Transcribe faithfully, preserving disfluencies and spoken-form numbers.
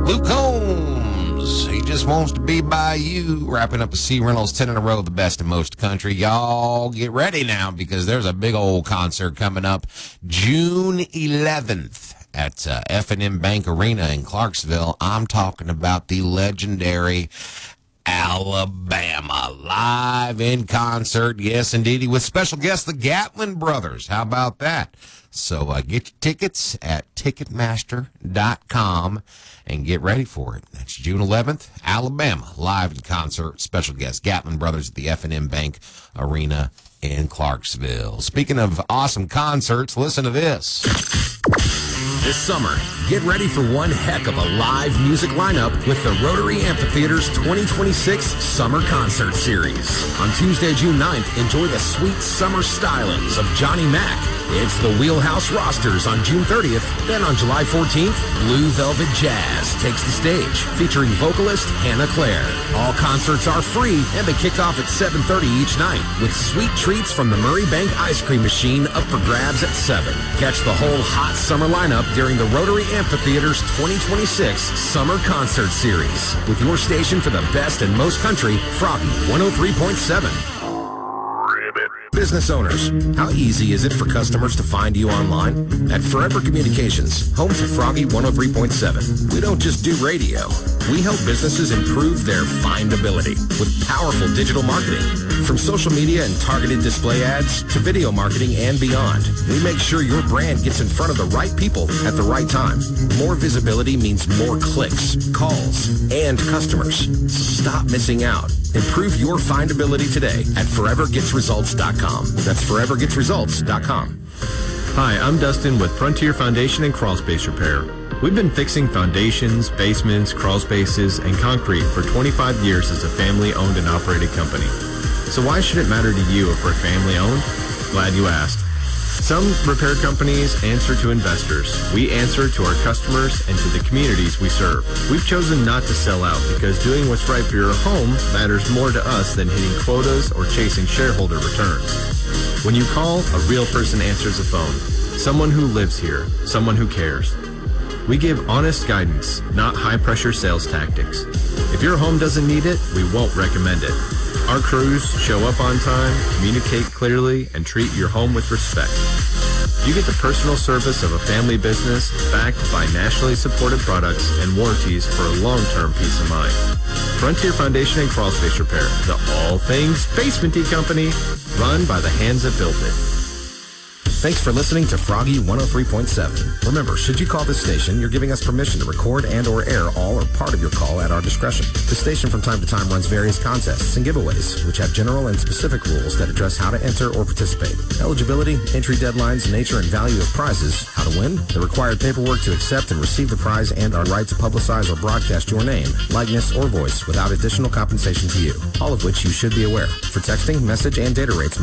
Luke Combs, he just wants to be by you. Wrapping up a C Reynolds ten in a row, the best in most country. Y'all get ready now because there's a big old concert coming up June eleventh at uh, F and M Bank Arena in Clarksville. I'm talking about the legendary Alabama live in concert. Yes, indeed, with special guests, the Gatlin Brothers. How about that? So uh, get your tickets at Ticketmaster dot com and get ready for it. That's June eleventh, Alabama, live in concert. Special guest, Gatlin Brothers at the F and M Bank Arena in Clarksville. Speaking of awesome concerts, listen to this. This summer, get ready for one heck of a live music lineup with the Rotary Amphitheater's twenty twenty-six Summer Concert Series. On Tuesday, June ninth, enjoy the sweet summer stylings of Johnny Mac. It's the Wheelhouse Rosters on June thirtieth. Then on July fourteenth, Blue Velvet Jazz takes the stage, featuring vocalist Hannah Claire. All concerts are free, and they kick off at seven thirty each night, with sweet treats from the Murray Bank Ice Cream Machine up for grabs at seven. Catch the whole hot summer lineup during the Rotary Amphitheater's twenty twenty-six Summer Concert Series, with your station for the best and most country, Froggy one oh three point seven. Business owners, how easy is it for customers to find you online? At Forever Communications, home to Froggy one oh three point seven, we don't just do radio. We help businesses improve their findability with powerful digital marketing. From social media and targeted display ads to video marketing and beyond, we make sure your brand gets in front of the right people at the right time. More visibility means more clicks, calls, and customers. So stop missing out. Improve your findability today at forever gets results dot com. That's forever gets results dot com. Hi, I'm Dustin with Frontier Foundation and Crawl Space Repair. We've been fixing foundations, basements, crawl spaces, and concrete for twenty-five years as a family-owned and operated company. So why should it matter to you if we're family-owned? Glad you asked. Some repair companies answer to investors. We answer to our customers and to the communities we serve. We've chosen not to sell out because doing what's right for your home matters more to us than hitting quotas or chasing shareholder returns. When you call, a real person answers the phone. Someone who lives here. Someone who cares. We give honest guidance, not high-pressure sales tactics. If your home doesn't need it, we won't recommend it. Our crews show up on time, communicate clearly, and treat your home with respect. You get the personal service of a family business backed by nationally supported products and warranties for a long-term peace of mind. Frontier Foundation and Crawl Space Repair, the all things basement-y company, run by the hands that built it. Thanks for listening to Froggy one oh three point seven. Remember, should you call this station, you're giving us permission to record and or air all or part of your call at our discretion. The station from time to time runs various contests and giveaways, which have general and specific rules that address how to enter or participate. Eligibility, entry deadlines, nature and value of prizes, how to win, the required paperwork to accept and receive the prize, and our right to publicize or broadcast your name, likeness, or voice without additional compensation to you, all of which you should be aware. For texting, message, and data rates,